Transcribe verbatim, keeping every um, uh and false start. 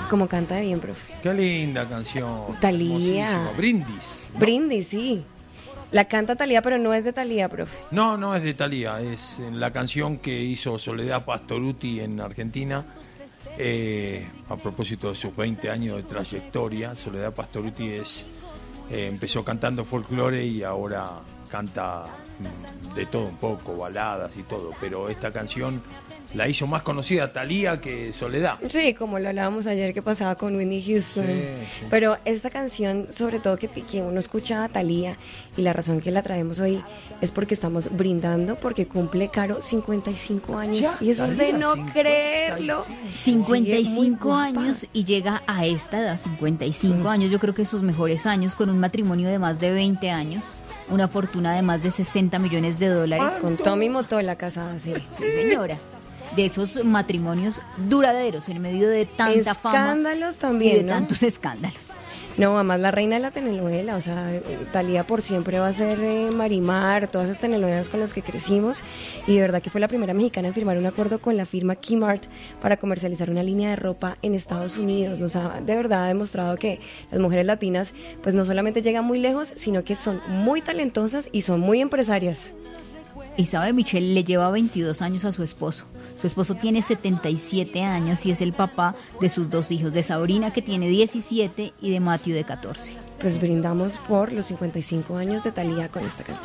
Como canta de bien, profe. Qué linda canción. Thalía. Hermosísima. Brindis, ¿no? Brindis, sí. La canta Thalía, pero no es de Thalía, profe. No, no es de Thalía, es la canción que hizo Soledad Pastorutti en Argentina. Eh, a propósito de sus veinte años de trayectoria, Soledad Pastorutti es, eh, empezó cantando folclore y ahora canta mm, de todo un poco, baladas y todo, pero esta canción la hizo más conocida Thalía que Soledad. Sí, como lo hablábamos ayer que pasaba con Whitney Houston. Sí, sí. Pero esta canción, sobre todo que, que uno escucha a Thalía, y la razón que la traemos hoy es porque estamos brindando, porque cumple, Caro, cincuenta y cinco años. Ya, Y eso es de Thalía, no cincuenta y cinco. creerlo. cincuenta y Sigue muy cinco guapa. años y llega a esta edad, cincuenta y cinco años, yo creo que sus mejores años, con un matrimonio de más de veinte años, una fortuna de más de sesenta millones de dólares. Con Tommy Motola casada, sí. Sí, señora. De esos matrimonios duraderos en medio de tanta fama Escándalos y también, de ¿no? tantos escándalos. No, además la reina de la telenovela, o sea, Thalía por siempre va a ser eh, Marimar, todas esas telenovelas con las que crecimos, y de verdad que fue la primera mexicana en firmar un acuerdo con la firma Kmart para comercializar una línea de ropa en Estados Unidos. O sea, de verdad ha demostrado que las mujeres latinas pues no solamente llegan muy lejos, sino que son muy talentosas y son muy empresarias. Y sabe, Michelle le lleva veintidós años a su esposo. Su esposo tiene setenta y siete años y es el papá de sus dos hijos, de Sabrina, que tiene diecisiete, y de Matthew, de catorce. Pues brindamos por los cincuenta y cinco años de Thalía con esta canción.